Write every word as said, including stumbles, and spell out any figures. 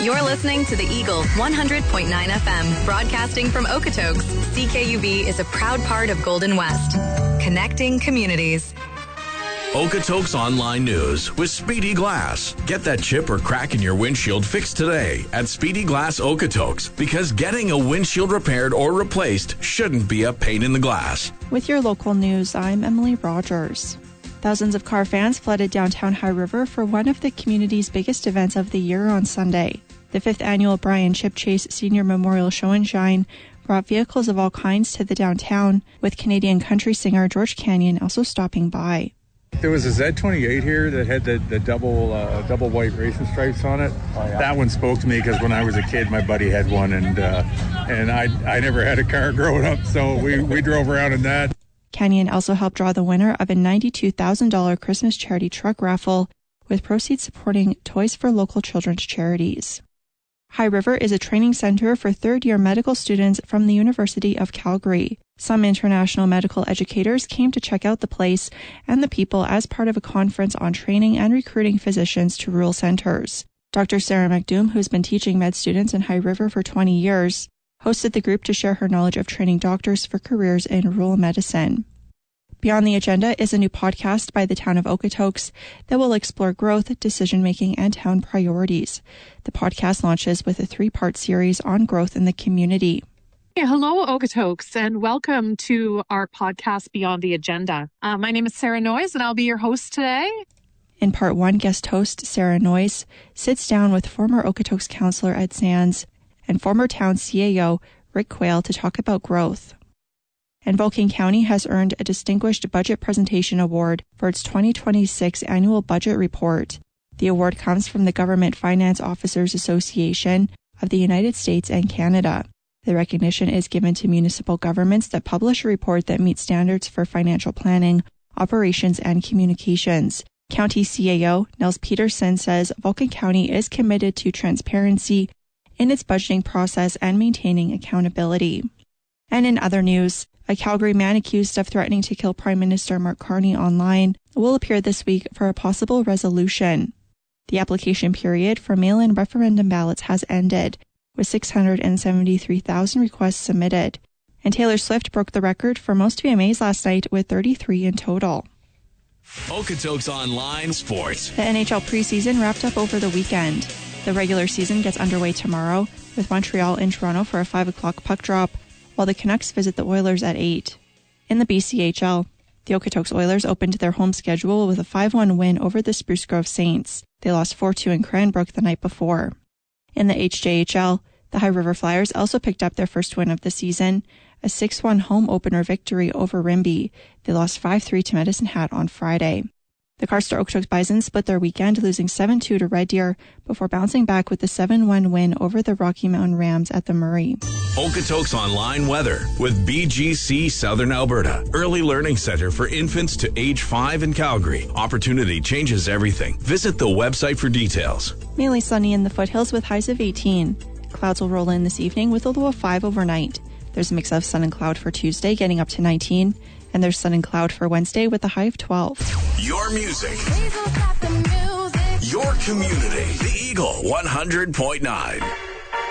You're listening to the Eagle one hundred point nine F M, broadcasting from Okotoks. C K U B is a proud part of Golden West, connecting communities. Okotoks Online News with Speedy Glass. Get that chip or crack in your windshield fixed today at Speedy Glass Okotoks, because getting a windshield repaired or replaced shouldn't be a pain in the glass. With your local news, I'm Emily Rogers. Thousands of car fans flooded downtown High River for one of the community's biggest events of the year on Sunday. The fifth annual Brian Chip Chase Senior Memorial Show and Shine brought vehicles of all kinds to the downtown, with Canadian country singer George Canyon also stopping by. There was a Z twenty-eight here that had the, the double uh, double white racing stripes on it. Oh, yeah. That one spoke to me because when I was a kid, my buddy had one, and uh, and I I never had a car growing up, so we, we drove around in that. Canyon also helped draw the winner of a ninety-two thousand dollars Christmas charity truck raffle, with proceeds supporting Toys for Local Children's Charities. High River is a training center for third-year medical students from the University of Calgary. Some international medical educators came to check out the place and the people as part of a conference on training and recruiting physicians to rural centers. Doctor Sarah McDoom, who's been teaching med students in High River for twenty years, hosted the group to share her knowledge of training doctors for careers in rural medicine. Beyond the Agenda is a new podcast by the town of Okotoks that will explore growth, decision-making, and town priorities. The podcast launches with a three-part series on growth in the community. Hey, hello, Okotoks, and welcome to our podcast, Beyond the Agenda. Uh, my name is Sarah Noyes, and I'll be your host today. In part one, guest host Sarah Noyes sits down with former Okotoks councillor Ed Sands and former town C A O Rick Quayle to talk about growth. And Vulcan County has earned a Distinguished Budget Presentation Award for its twenty twenty-six annual budget report. The award comes from the Government Finance Officers Association of the United States and Canada. The recognition is given to municipal governments that publish a report that meets standards for financial planning, operations, and communications. County C A O Nels Peterson says Vulcan County is committed to transparency in its budgeting process and maintaining accountability. And in other news, a Calgary man accused of threatening to kill Prime Minister Mark Carney online will appear this week for a possible resolution. The application period for mail-in referendum ballots has ended, with six hundred seventy-three thousand requests submitted. And Taylor Swift broke the record for most V M As last night with thirty-three in total. Okotoks Online Sports. The N H L preseason wrapped up over the weekend. The regular season gets underway tomorrow, with Montreal in Toronto for a five o'clock puck drop, while the Canucks visit the Oilers at eight. In the B C H L, the Okotoks Oilers opened their home schedule with a five one win over the Spruce Grove Saints. They lost four two in Cranbrook the night before. In the H J H L, the High River Flyers also picked up their first win of the season, a six one home opener victory over Rimbey. They lost five three to Medicine Hat on Friday. The Carster Okotoks Bison split their weekend, losing seven two to Red Deer before bouncing back with the seven one win over the Rocky Mountain Rams at the Murray. Okotoks Online Weather with B G C Southern Alberta, Early Learning Center for infants to age five in Calgary. Opportunity changes everything. Visit the website for details. Mainly sunny in the foothills with highs of eighteen. Clouds will roll in this evening with a low of five overnight. There's a mix of sun and cloud for Tuesday, getting up to nineteen. And there's sun and cloud for Wednesday with a high of twelve. Your music. Your community. The Eagle one hundred point nine.